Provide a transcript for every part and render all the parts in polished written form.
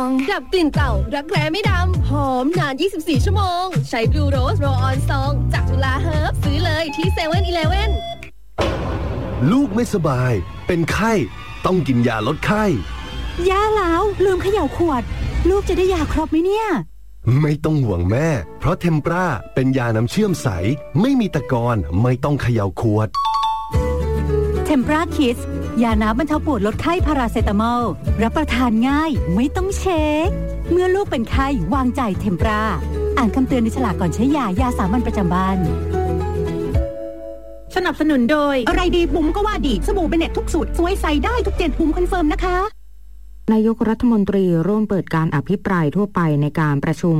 ดับกลิ่นเก่ารักแร้ไม่ดำหอมนาน24ชั่วโมงใช้ Blue Rose Roll On Song จากจุฬาเฮิร์บซื้อเลยที่ 7-Eleven ลูกไม่สบายเป็นไข้ต้องกินยาลดไข้ย่าแล้วลืมเขย่าขวดลูกจะได้ยาครบไหมเนี่ยไม่ต้องห่วงแม่เพราะเทมปราเป็นยาน้ำเชื่อมใสไม่มีตะกอนไม่ต้องเขย่าขวดเทมปราคิดยาน้ำบรรเทาปวดลดไข้พาราเซตามอลรับประทานง่ายไม่ต้องเช็คเมื่อลูกเป็นไข้วางใจเทมปราอ่านคำเตือนในฉลากก่อนใช้ยาสามัญประจำบ้านสนับสนุนโดยอะไรดีบุ๋มก็ว่าดีสบู่เบเน็ตทุกสูตรสวยใสได้ทุกเจนบุ๋มคอนเฟิร์มนะคะนายกรัฐมนตรีร่วมเปิดการอภิปรายทั่วไปในการประชุม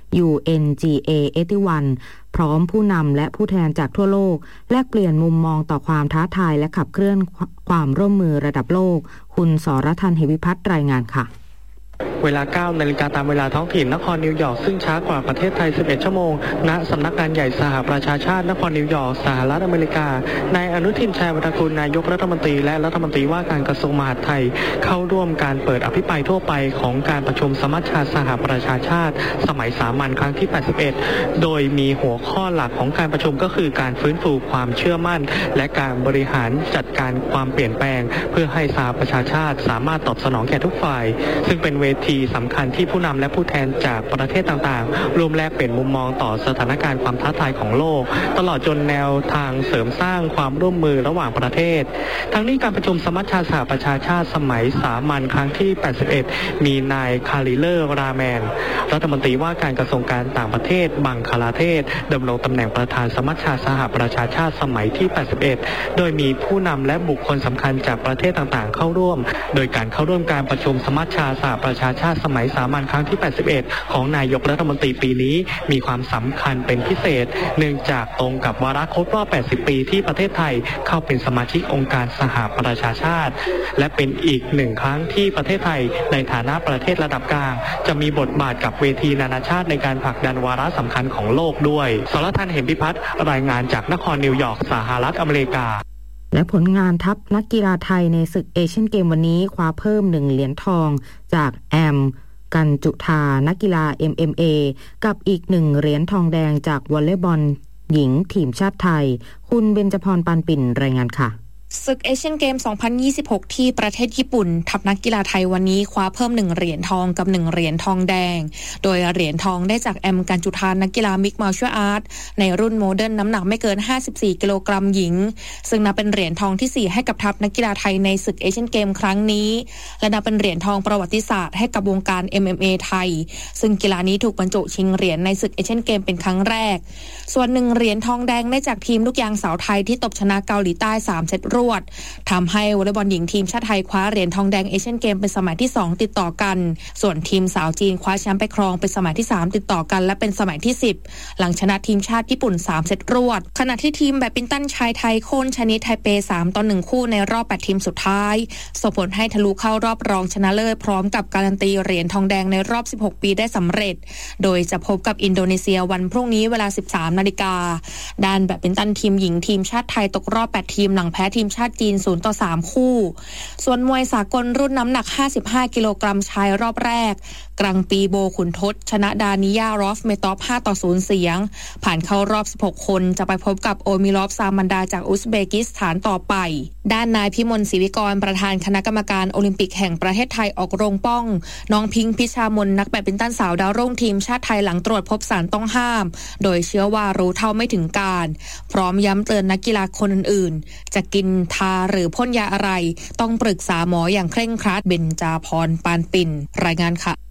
UNGA 81พร้อมผู้นำและผู้แทนจากทั่วโลกแลกเปลี่ยนมุมมองต่อความท้าทายและขับเคลื่อนความร่วมมือระดับโลกคุณสรทัน เหวิพัฒน์รายงานค่ะเวลา 9 นาฬิกาตามเวลาท้องถิ่นนครนิวยอร์กซึ่งช้ากว่าประเทศไทย 11 ชั่วโมงณสำนักงานใหญ่สหประชาชาตินครนิวยอร์กสหรัฐอเมริกานายอนุทิน ชาญวิรากูลนายกรัฐมนตรีและรัฐมนตรีว่าการกระทรวงมหาดไทยเข้าร่วมการเปิดอภิปรายทั่วไปของการประชุมสมัชชาสหประชาชาติสมัยสามัญครั้งที่ 81 โดยมีหัวข้อหลักของการประชุมก็คือการฟื้นฟูความเชื่อมั่นและการบริหารจัดการความเปลี่ยนแปลงเพื่อให้สหประชาชาติสามารถตอบสนองแก่ทุกฝ่ายซึ่งเป็นเวทีสำคัญที่ผู้นำและผู้แทนจากประเทศต่างๆร่วมแลกเปลี่ยนมุมมองต่อสถานการณ์ความท้าทายของโลกตลอดจนแนวทางเสริมสร้างความร่วมมือระหว่างประเทศทั้งนี้การประชุมสมัชชาสหประชาชาติสมัยสามัญครั้งที่ 81 มีนายคาลิเลอร์ราแมนรัฐมนตรีว่าการกระทรวงการต่างประเทศบังคลาเทศดำรงตำแหน่งประธานสมัชชาสหประชาชาติสมัยที่ 81 โดยมีผู้นำและบุคคลสำคัญจากประเทศต่างๆเข้าร่วมโดยการเข้าร่วมการประชุมสมัชชาสหประชาชาติสมัยสามัญครั้งที่ 81 ของนายกรัฐมนตรีปีนี้มีความสำคัญเป็นพิเศษเนื่องจากตรงกับวาระครบรอบ 80 ปีที่ประเทศไทยเข้าเป็นสมาชิกองค์การสหประชาชาติและเป็นอีกหนึ่งครั้งที่ประเทศไทยในฐานะประเทศระดับกลางจะมีบทบาทกับเวทีนานาชาติในการผลักดันวาระสำคัญของโลกด้วยสรทัน เหมพิพัฒน์รายงานจากนครนิวยอร์กสหรัฐอเมริกาและผลงานทัพนักกีฬาไทยในศึกเอเชียนเกมวันนี้คว้าเพิ่ม1เหรียญทองจากแอมกันจุธานักกีฬา MMA กับอีก1เหรียญทองแดงจากวอลเลย์บอลหญิงทีมชาติไทยคุณเบญจพร ปานปิ่นรายงานค่ะศึกเอเชียนเกม 2026 ที่ประเทศญี่ปุ่นทัพนักกีฬาไทยวันนี้คว้าเพิ่ม1เหรียญทองกับ1เหรียญทองแดงโดยเหรียญทองได้จากแอมกันจุธานักกีฬามิกซ์มาร์เชียลอาร์ตในรุ่นโมเดิร์นน้ำหนักไม่เกิน54กิโลกรัมหญิงซึ่งนับเป็นเหรียญทองที่4ให้กับทัพนักกีฬาไทยในศึกเอเชียนเกมครั้งนี้และนับเป็นเหรียญทองประวัติศาสตร์ให้กับวงการ MMA ไทยซึ่งกีฬานี้ถูกบรรจุชิงเหรียญในศึกเอเชียนเกมเป็นครั้งแรกส่วน1เหรียญทองแดงได้จากทีมลูกยางสาวไทยที่ตบชนะเกาหลีใต้3เซตรวดทำให้วอลเลย์บอลหญิงทีมชาติไทยคว้าเหรียญทองแดงเอเชียนเกมเป็นสมัยที่2ติดต่อกันส่วนทีมสาวจีนคว้าแชมป์ไปครองเป็นสมัยที่3ติดต่อกันและเป็นสมัยที่10หลังชนะทีมชาติญี่ปุ่น3เซตรวดขณะที่ทีมแบดมินตันชายไทยโค่นชนะไทเป3-1คู่ในรอบ8ทีมสุดท้ายส่งผลให้ทะลุเข้ารอบรองชนะเลิศพร้อมกับการันตีเหรียญทองแดงในรอบ16ปีได้สำเร็จโดยจะพบกับอินโดนีเซียวันพรุ่งนี้เวลา 13:00 น.ด้านแบดมินตันทีมหญิงทีมชาติไทยตกรอบ8ทีมหลังแพ้ทีมชาติจีน0-3คู่ส่วนมวยสากลรุ่นน้ำหนัก55กิโลกรัมชายรอบแรกกรังปีโบขุนทศชนะดานิยารอฟเมตอฟ5-0เสียงผ่านเข้ารอบ16คนจะไปพบกับโอมิลอฟซามันดาจากอุซเบกิสถานต่อไปด้านนายพิมลศรีวิกรประธานคณะกรรมการโอลิมปิกแห่งประเทศไทยออกโรงป้องน้องพิงค์พิชามนนักแบดมินตันสาวดาวรุ่งทีมชาติไทยหลังตรวจพบสารต้องห้ามโดยเชื่อว่ารู้เท่าไม่ถึงการพร้อมย้ำเตือนนักกีฬาคนอื่นๆจะกินทาหรือพ่นยาอะไรต้องปรึกษาหมออย่างเคร่งครัดเบญจพร ปานปิ่นรายงานค่ะ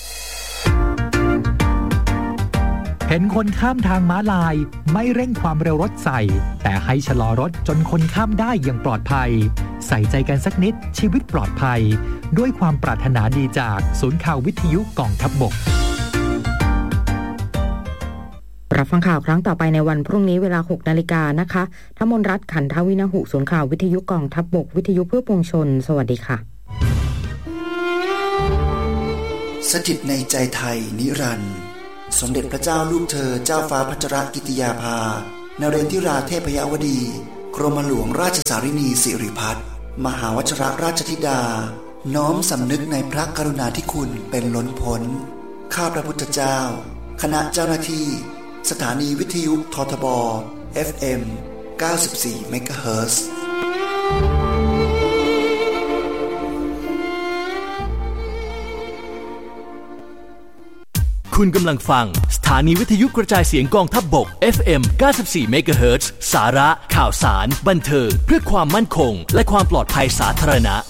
เห็นคนข้ามทางม้าลายไม่เร่งความเร็วรถใส่แต่ให้ชะลอรถจนคนข้ามได้อย่างปลอดภัยใส่ใจกันสักนิดชีวิตปลอดภัยด้วยความปรารถนาดีจากศูนย์ข่าววิทยุกองทัพบกรับฟังข่าวครั้งต่อไปในวันพรุ่งนี้เวลา 6 นาฬิกานะคะธมนรัตน์ ขันทวินหุศูนย์ข่าววิทยุกองทัพบกวิทยุเพื่อปวงชนสวัสดีค่ะสถิตในใจไทยนิรันดร์สมเด็จพระเจ้าลูกเธอเจ้าฟ้าพัชรกิติยาภานเรนทิราเทพยวดีกรมหลวงราชสารินีสิริพัฒน์มหาวชิรราชธิดาน้อมสำนึกในพระกรุณาธิคุณเป็นล้นพ้นข้าพระพุทธเจ้าคณะเจ้าหน้าที่สถานีวิทยุททบ FM 94 เมกะเฮิรตซ์คุณกำลังฟังสถานีวิทยุกระจายเสียงกองทัพบก FM 94 เมกะเฮิรตซ์สาระข่าวสารบันเทิงเพื่อความมั่นคงและความปลอดภัยสาธารณะ